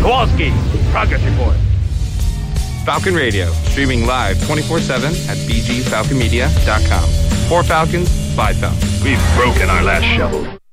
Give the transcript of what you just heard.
Kowalski, progress report. Falcon Radio, streaming live 24/7 at bgfalconmedia.com. For Falcons, by Falcons. We've broken our last shovel.